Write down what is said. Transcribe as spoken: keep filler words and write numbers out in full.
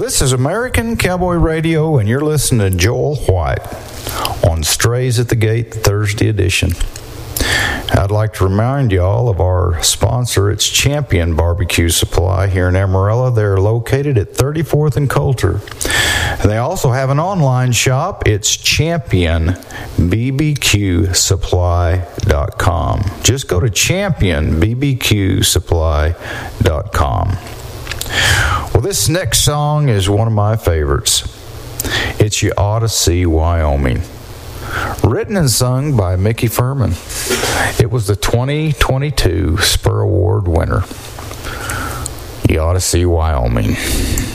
This is American Cowboy Radio, and you're listening to Joel White on Strays at the Gate, Thursday edition. I'd like to remind y'all of our sponsor. It's Champion Barbecue Supply here in Amarillo. They're located at thirty-fourth and Coulter. And they also have an online shop. It's champion b b q supply dot com. Just go to champion b b q supply dot com. Well, this next song is one of my favorites. It's You Ought to See Wyoming. Written and sung by Mickey Furman. It was the twenty twenty-two Spur Award winner. You Ought to See Wyoming.